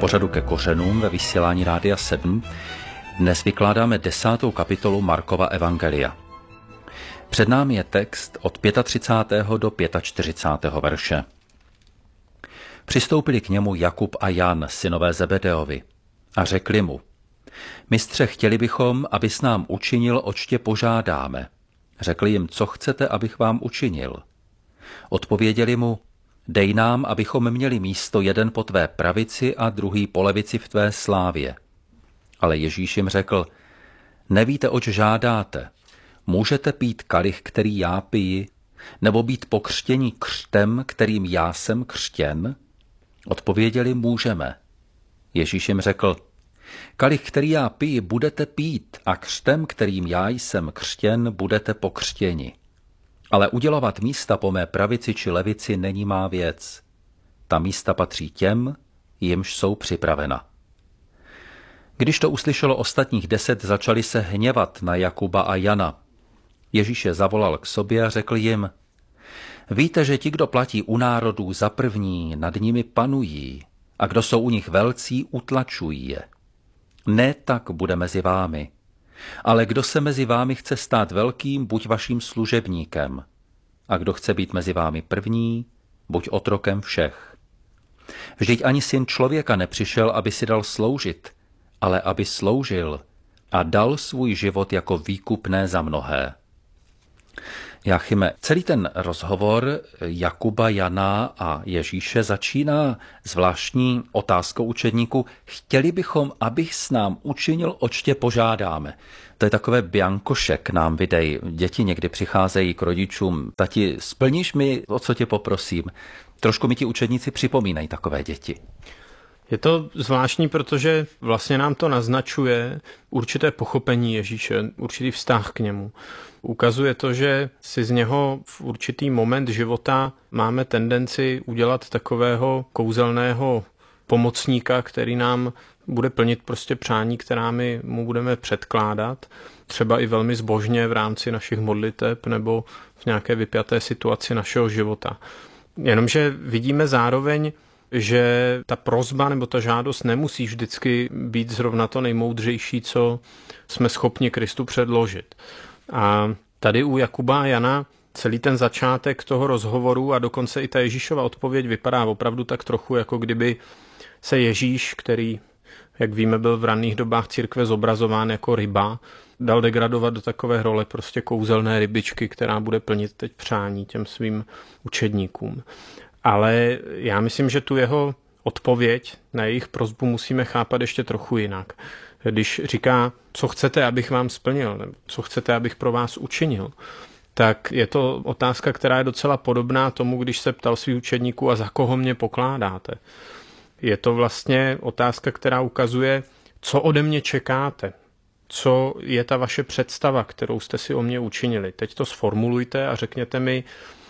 pořadu Ke kořenům ve vysílání Rádia 7 dnes vykládáme 10. kapitolu Markova evangelia. Před námi je text od 35. do 45. verše. Přistoupili k němu Jakub a Jan, synové Zebedeovi, a řekli mu: Mistře, chtěli bychom, abys nám učinil, oč tě požádáme. Řekli jim: Co chcete, abych vám učinil? Odpověděli mu: Dej nám, abychom měli místo, jeden po tvé pravici a druhý po levici v tvé slávě. Ale Ježíš jim řekl: Nevíte, oč žádáte. Můžete pít kalich, který já piji, nebo být pokřtěni křtem, kterým já jsem křtěn? Odpověděli: Můžeme. Ježíš jim řekl: Kalich, který já piji, budete pít, a křtem, kterým já jsem křtěn, budete pokřtěni. Ale udělovat místa po mé pravici či levici není má věc. Ta místa patří těm, jimž jsou připravena. Když to uslyšelo ostatních 10, začali se hněvat na Jakuba a Jana. Ježíš je zavolal k sobě a řekl jim: Víte, že ti, kdo platí u národů za první, nad nimi panují, a kdo jsou u nich velcí, utlačují je. Ne tak bude mezi vámi. Ale kdo se mezi vámi chce stát velkým, buď vaším služebníkem. A kdo chce být mezi vámi první, buď otrokem všech. Vždyť ani syn člověka nepřišel, aby si dal sloužit, ale aby sloužil a dal svůj život jako výkupné za mnohé. Jáchyme, celý ten rozhovor Jakuba, Jana a Ježíše začíná zvláštní otázkou učedníků: Chtěli bychom, abych s nám učinil, oč tě požádáme. To je takové biankošek nám vydej. Děti někdy přicházejí k rodičům: Tati, splníš mi, o co tě poprosím? Trošku mi ti učedníci připomínají takové děti. Je to zvláštní, protože vlastně nám to naznačuje určité pochopení Ježíše, určitý vztah k němu. Ukazuje to, že si z něho v určitý moment života máme tendenci udělat takového kouzelného pomocníka, který nám bude plnit prostě přání, která my mu budeme předkládat, třeba i velmi zbožně v rámci našich modliteb nebo v nějaké vypjaté situaci našeho života. Jenomže vidíme zároveň, že ta prosba nebo ta žádost nemusí vždycky být zrovna to nejmoudřejší, co jsme schopni Kristu předložit. A tady u Jakuba a Jana celý ten začátek toho rozhovoru a dokonce i ta Ježíšova odpověď vypadá opravdu tak trochu, jako kdyby se Ježíš, který, jak víme, byl v raných dobách církve zobrazován jako ryba, dal degradovat do takové role prostě kouzelné rybičky, která bude plnit teď přání těm svým učedníkům. Ale já myslím, že tu jeho odpověď na jejich prosbu musíme chápat ještě trochu jinak. Když říká: Co chcete, abych vám splnil, nebo co chcete, abych pro vás učinil, tak je to otázka, která je docela podobná tomu, když se ptal svých učedníků: A za koho mě pokládáte? Je to vlastně otázka, která ukazuje, co ode mě čekáte, co je ta vaše představa, kterou jste si o mě učinili. Teď to sformulujte a řekněte mi,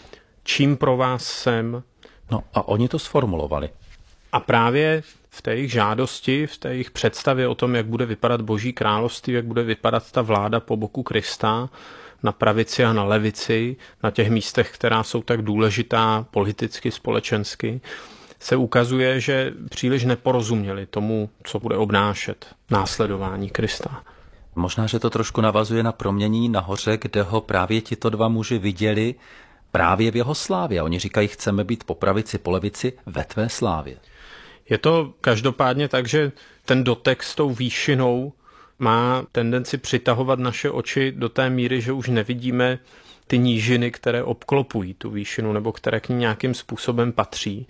čím pro vás jsem. No a oni to sformulovali. A právě v té jejich žádosti, v té jejich představě o tom, jak bude vypadat Boží království, jak bude vypadat ta vláda po boku Krista, na pravici a na levici, na těch místech, která jsou tak důležitá politicky, společensky, se ukazuje, že příliš neporozuměli tomu, co bude obnášet následování Krista. Možná, že to trošku navazuje na proměnění nahoře, kde ho právě tito dva muži viděli právě v jeho slávě. Oni říkají: Chceme být po pravici, po levici ve tvé slávě. Je to každopádně tak, že ten dotek s tou výšinou má tendenci přitahovat naše oči do té míry, že už nevidíme ty nížiny, které obklopují tu výšinu nebo které k ní nějakým způsobem patří.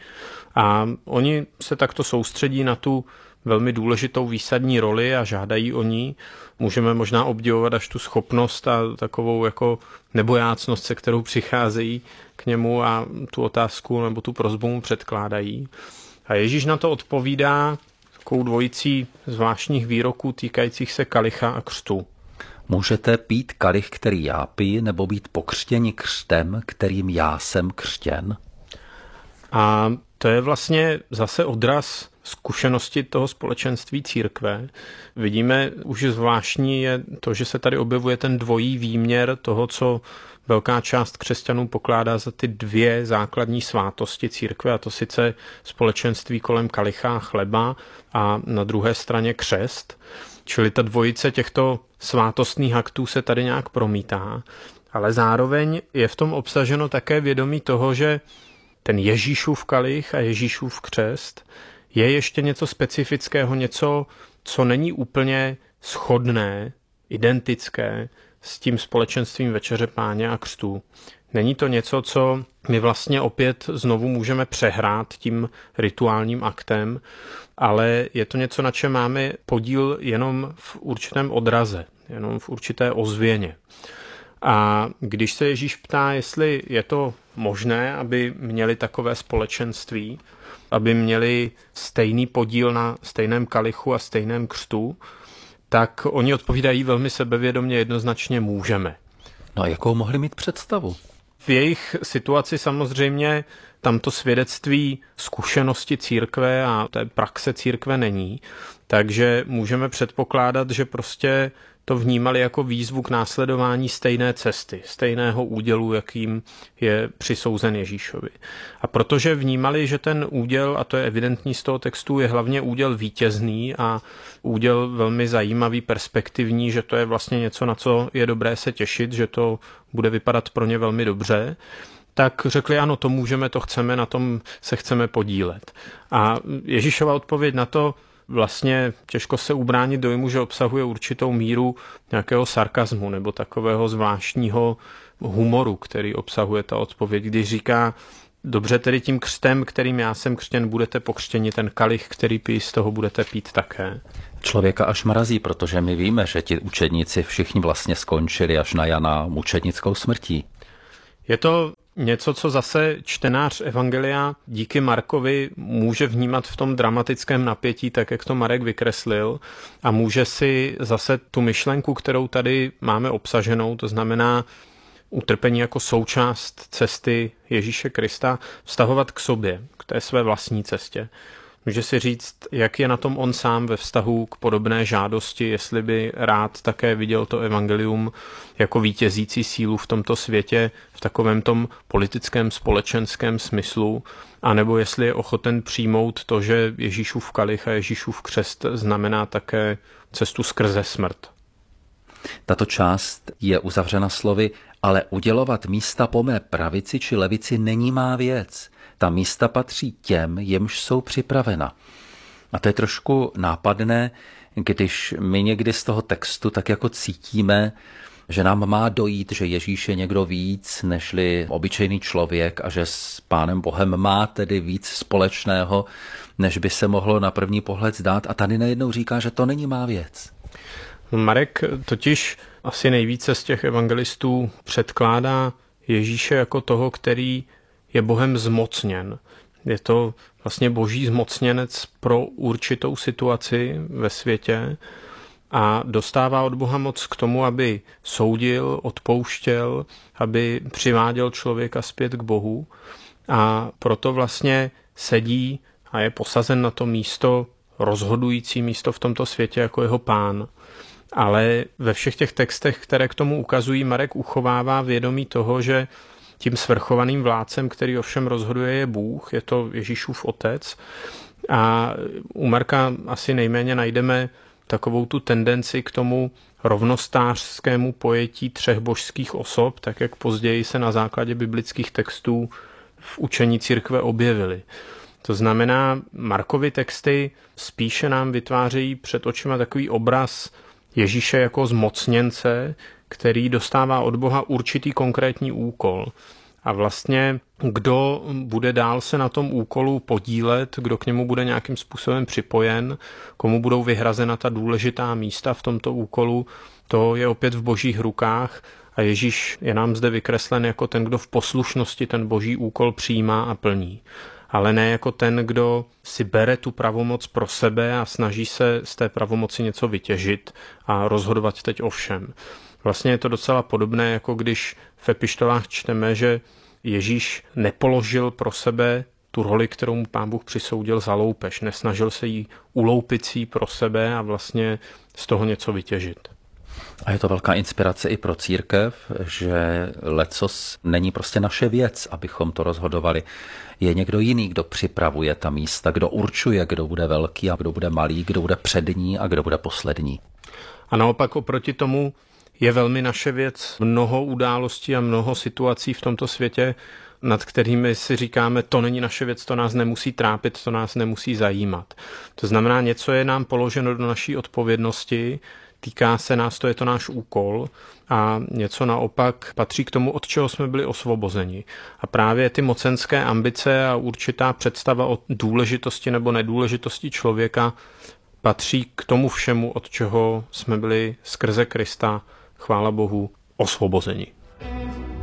A oni se takto soustředí na tu velmi důležitou výsadní roli a žádají o ní. Můžeme možná obdivovat až tu schopnost a takovou jako nebojácnost, se kterou přicházejí k němu a tu otázku nebo tu prosbu mu předkládají. A Ježíš na to odpovídá takovou dvojicí zvláštních výroků týkajících se kalicha a křtu. Můžete pít kalich, který já piji, nebo být pokřtěni křtem, kterým já jsem křtěn? A to je vlastně zase odraz zkušenosti toho společenství církve. Vidíme, už zvláštní je to, že se tady objevuje ten dvojí výměr toho, co velká část křesťanů pokládá za ty dvě základní svátosti církve, a to sice společenství kolem kalicha a chleba a na druhé straně křest. Čili ta dvojice těchto svátostných aktů se tady nějak promítá, ale zároveň je v tom obsaženo také vědomí toho, že ten Ježíšův kalich a Ježíšův křest je ještě něco specifického, něco, co není úplně shodné, identické s tím společenstvím Večeře Páně a křtu. Není to něco, co my vlastně opět znovu můžeme přehrát tím rituálním aktem, ale je to něco, na čem máme podíl jenom v určitém odraze, jenom v určité ozvěně. A když se Ježíš ptá, jestli je to možné, aby měli takové společenství, aby měli stejný podíl na stejném kalichu a stejném křtu, tak oni odpovídají velmi sebevědomě, jednoznačně můžeme. No a jakou mohli mít představu? V jejich situaci samozřejmě tamto svědectví zkušenosti církve a té praxe církve není, takže můžeme předpokládat, že prostě to vnímali jako výzvu k následování stejné cesty, stejného údělu, jakým je přisouzen Ježíšovi. A protože vnímali, že ten úděl, a to je evidentní z toho textu, je hlavně úděl vítězný a úděl velmi zajímavý, perspektivní, že to je vlastně něco, na co je dobré se těšit, že to bude vypadat pro ně velmi dobře, tak řekli ano, to můžeme, to chceme, na tom se chceme podílet. A Ježíšova odpověď na to vlastně těžko se ubránit dojmu, že obsahuje určitou míru nějakého sarkazmu nebo takového zvláštního humoru, který obsahuje ta odpověď, když říká, dobře, tedy tím křtem, kterým já jsem křtěn, budete pokřtěni, ten kalich, který pijí, z toho budete pít také. Člověka až mrazí, protože my víme, že ti učedníci všichni vlastně skončili až na Jana mučednickou smrtí. Je to něco, co zase čtenář Evangelia díky Markovi může vnímat v tom dramatickém napětí, tak jak to Marek vykreslil, a může si zase tu myšlenku, kterou tady máme obsaženou, to znamená utrpení jako součást cesty Ježíše Krista, vztahovat k sobě, k té své vlastní cestě. Může si říct, jak je na tom on sám ve vztahu k podobné žádosti, jestli by rád také viděl to evangelium jako vítězící sílu v tomto světě, v takovém tom politickém, společenském smyslu, anebo jestli je ochoten přijmout to, že Ježíšův kalich a Ježíšův křest znamená také cestu skrze smrt. Tato část je uzavřena slovy, ale udělovat místa po mé pravici či levici není má věc. Ta místa patří těm, jimž jsou připravena. A to je trošku nápadné, když my někdy z toho textu tak jako cítíme, že nám má dojít, že Ježíš je někdo víc, nežli obyčejný člověk a že s Pánem Bohem má tedy víc společného, než by se mohlo na první pohled zdát. A tady najednou říká, že to není má věc. Marek totiž asi nejvíce z těch evangelistů předkládá Ježíše jako toho, který je Bohem zmocněn. Je to vlastně boží zmocněnec pro určitou situaci ve světě a dostává od Boha moc k tomu, aby soudil, odpouštěl, aby přiváděl člověka zpět k Bohu, a proto vlastně sedí a je posazen na to místo, rozhodující místo v tomto světě jako jeho pán. Ale ve všech těch textech, které k tomu ukazují, Marek uchovává vědomí toho, že tím svrchovaným vládcem, který ovšem rozhoduje, je Bůh, je to Ježíšův otec. A u Marka asi nejméně najdeme takovou tu tendenci k tomu rovnostářskému pojetí třech božských osob, tak jak později se na základě biblických textů v učení církve objevily. To znamená, Markovy texty spíše nám vytvářejí před očima takový obraz Ježíše jako zmocněnce, který dostává od Boha určitý konkrétní úkol. A vlastně kdo bude dál se na tom úkolu podílet, kdo k němu bude nějakým způsobem připojen, komu budou vyhrazena ta důležitá místa v tomto úkolu, to je opět v božích rukách a Ježíš je nám zde vykreslen jako ten, kdo v poslušnosti ten boží úkol přijímá a plní. Ale ne jako ten, kdo si bere tu pravomoc pro sebe a snaží se z té pravomoci něco vytěžit a rozhodovat teď o všem. Vlastně je to docela podobné, jako když v epištolách čteme, že Ježíš nepoložil pro sebe tu roli, kterou mu Pán Bůh přisoudil, za loupež. Nesnažil se jí uloupit si pro sebe a vlastně z toho něco vytěžit. A je to velká inspirace i pro církev, že lecos není prostě naše věc, abychom to rozhodovali. Je někdo jiný, kdo připravuje ta místa, kdo určuje, kdo bude velký a kdo bude malý, kdo bude přední a kdo bude poslední. A naopak oproti tomu je velmi naše věc mnoho událostí a mnoho situací v tomto světě, nad kterými si říkáme, to není naše věc, to nás nemusí trápit, to nás nemusí zajímat. To znamená, něco je nám položeno do naší odpovědnosti, týká se nás, to je to náš úkol, a něco naopak patří k tomu, od čeho jsme byli osvobozeni. A právě ty mocenské ambice a určitá představa o důležitosti nebo nedůležitosti člověka patří k tomu všemu, od čeho jsme byli skrze Krista, chvála Bohu, osvobozeni.